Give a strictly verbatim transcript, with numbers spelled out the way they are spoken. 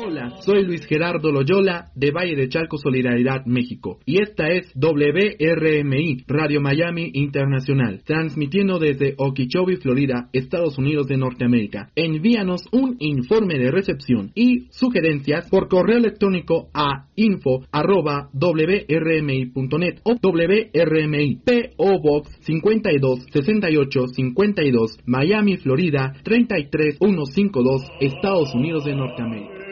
Hola, soy Luis Gerardo Loyola de Valle de Chalco Solidaridad México y esta es W R M I Radio Miami Internacional, transmitiendo desde Okeechobee, Florida, Estados Unidos de Norteamérica. Envíanos un informe de recepción y sugerencias por correo electrónico a info arroba w r m i punto net o W R M I P O Box cincuenta y dos sesenta y ocho cincuenta y dos, Miami, Florida treinta y tres mil ciento cincuenta y dos, Estados Unidos de Norteamérica.